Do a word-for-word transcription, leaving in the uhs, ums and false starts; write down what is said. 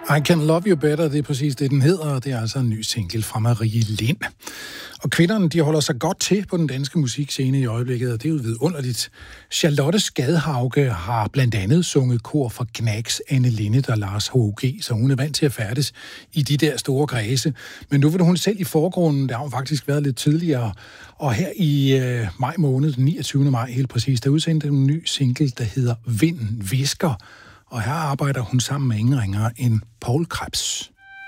I Can Love You Better, det er præcis det, den hedder, og det er altså en ny single fra Marie Lind. Og kvinderne, de holder sig godt til på den danske musikscene i øjeblikket, og det er jo vidunderligt. Charlotte Skadhauge har blandt andet sunget kor for Gnags, Anne Linnet og Lars H O G, så hun er vant til at færdes i de der store kredse. Men nu vil hun selv i forgrunden, der har hun faktisk været lidt tidligere, og her i øh, maj måned, den niogtyvende maj helt præcis, der udsendte en ny single, der hedder Vinden Visker. Og her arbejder hun sammen med ingen ringere end Poul Krebs.